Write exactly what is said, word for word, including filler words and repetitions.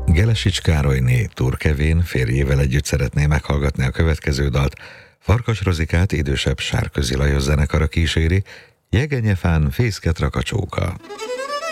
Gelesics Károlyné Turkevén férjével együtt szeretné meghallgatni a következő dalt. Farkas Rozikát idősebb Sárközi Lajos zenekara kíséri, Jegenyefán fészket rak a csóka.